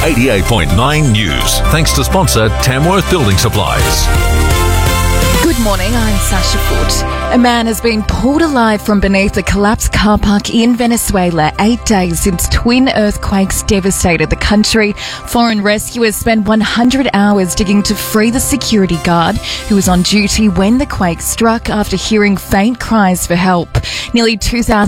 88.9 News. Thanks to sponsor Tamworth Building Supplies. Good morning, I'm Sasha Foote. A man has been pulled alive from beneath a collapsed car park in Venezuela 8 days since twin earthquakes devastated the country. Foreign rescuers spent 100 hours digging to free the security guard who was on duty when the quake struck after hearing faint cries for help. Nearly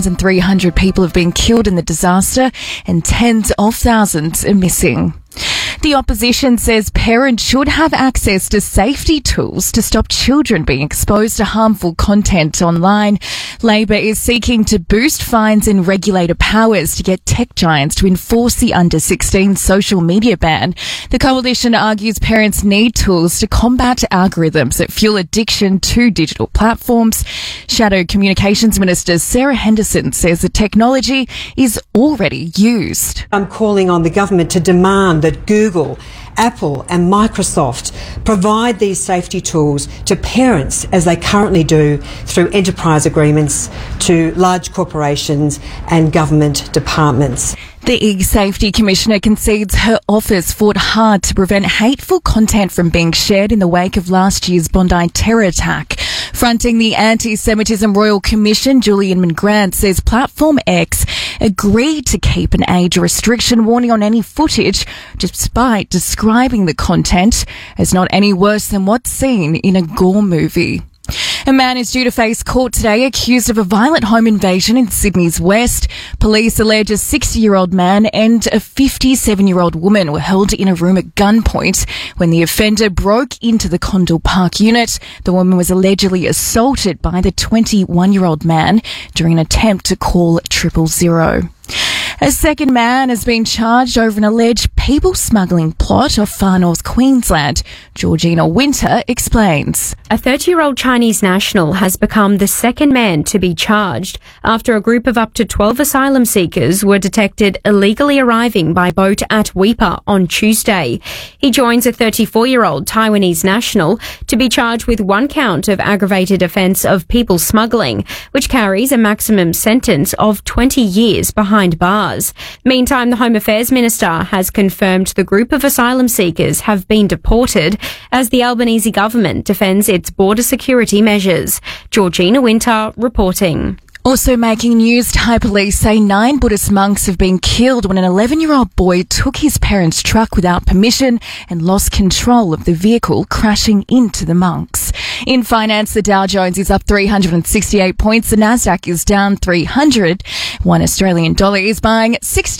2,300 people have been killed in the disaster and tens of thousands are missing. The opposition says parents should have access to safety tools to stop children being exposed to harmful content online. Labor is seeking to boost fines and regulator powers to get tech giants to enforce the under-16 social media ban. The coalition argues parents need tools to combat algorithms that fuel addiction to digital platforms. Shadow Communications Minister Sarah Henderson says the technology is already used. I'm calling on the government to demand that Google, Apple and Microsoft provide these safety tools to parents as they currently do through enterprise agreements to large corporations and government departments. The E-Safety Commissioner concedes her office fought hard to prevent hateful content from being shared in the wake of last year's Bondi terror attack. Fronting the Anti-Semitism Royal Commission, Julian McGrath says Platform X agreed to keep an age restriction warning on any footage despite describing the content as not any worse than what's seen in a gore movie. A man is due to face court today accused of a violent home invasion in Sydney's West. Police allege a 60-year-old man and a 57-year-old woman were held in a room at gunpoint when the offender broke into the Condell Park unit. The woman was allegedly assaulted by the 21-year-old man during an attempt to call 000. A second man has been charged over an alleged people smuggling plot off far north Queensland. Georgina Winter explains. A 30-year-old Chinese national has become the second man to be charged after a group of up to 12 asylum seekers were detected illegally arriving by boat at Weipa on Tuesday. He joins a 34-year-old Taiwanese national to be charged with one count of aggravated offence of people smuggling, which carries a maximum sentence of 20 years behind bars. Meantime, the Home Affairs Minister has confirmed the group of asylum seekers have been deported as the Albanese government defends its border security measures. Georgina Winter reporting. Also making news, Thai police say 9 Buddhist monks have been killed when an 11-year-old boy took his parents' truck without permission and lost control of the vehicle, crashing into the monks. In finance, the Dow Jones is up 368 points. The Nasdaq is down 300. One Australian dollar is buying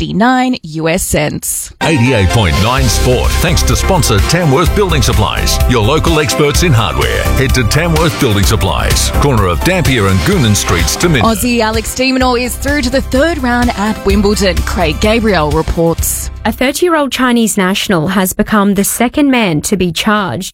69 US cents. 88.9 Sport. Thanks to sponsor Tamworth Building Supplies. Your local experts in hardware. Head to Tamworth Building Supplies, corner of Dampier and Goonan Streets to Minden. Aussie Alex de Minaur is through to the third round at Wimbledon. Craig Gabriel reports. A 30-year-old Chinese national has become the second man to be charged.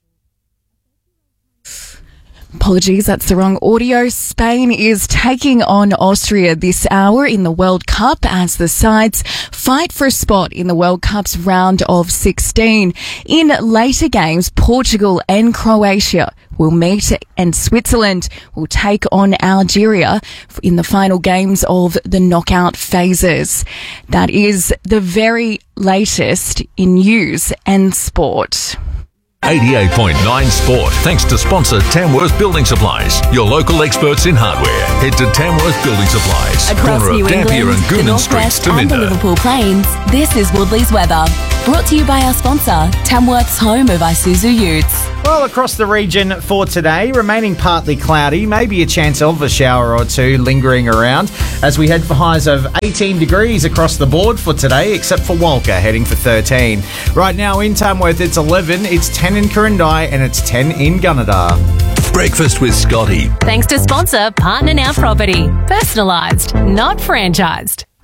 Apologies, that's the wrong audio. Spain is taking on Austria this hour in the World Cup as the sides fight for a spot in the World Cup's round of 16. In later games, Portugal and Croatia will meet and Switzerland will take on Algeria in the final games of the knockout phases. That is the very latest in news and sport. 88.9 Sport. Thanks to sponsor Tamworth Building Supplies. Your local experts in hardware. Head to Tamworth Building Supplies, Across corner New of Dampier England, and the Goonan Streets Northwest to and the Minden. Liverpool Plains, this is Woodley's weather. Brought to you by our sponsor, Tamworth's home of Isuzu Utes. Well, across the region for today, remaining partly cloudy, maybe a chance of a shower or two lingering around as we head for highs of 18 degrees across the board for today, except for Walker heading for 13. Right now in Tamworth, it's 11, it's 10 in Corindai and it's 10 in Gunnedah. Breakfast with Scotty. Thanks to sponsor Partner Now Property. Personalised, not franchised.